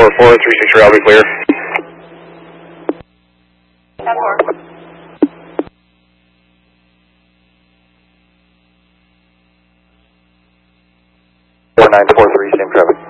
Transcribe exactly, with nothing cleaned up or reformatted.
four four three six three, I'll be clear. ten four. four nine four three, same traffic.